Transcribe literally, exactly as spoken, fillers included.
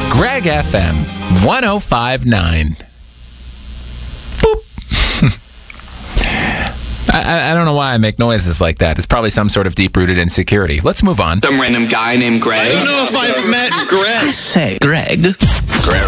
Greg F M one oh five point nine. I, I don't know why I make noises like that. It's probably some sort of deep-rooted insecurity. Let's move on. Some random guy named Greg. I don't know if I've met Greg. Say, Greg. Greg.